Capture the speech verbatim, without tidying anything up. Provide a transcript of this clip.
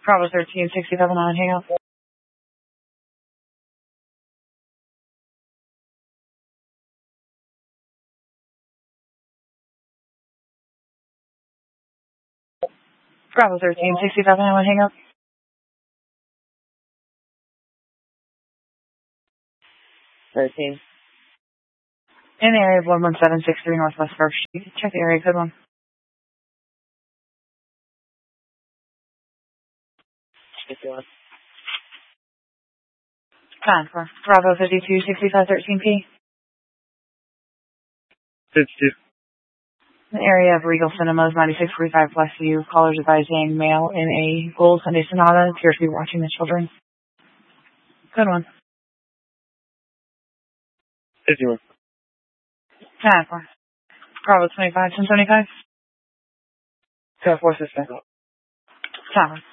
Bravo thirteen, sixty-seven on hangout. Bravo thirteen, sixty-seven on hangout. thirteen. In the area of one one seven six three Northwest First Street. Check the area code one. fifty-one. Time for Bravo fifty-two, sixty-five thirteen P. fifty-two. In the area of Regal Cinemas, ninety-six forty-five Westview. Callers advising male in a gold Sunday Sonata appears to be watching the children. Good one. fifty-one. Time for Bravo twenty-five, ten seventy-five. Ten four suspect. Time for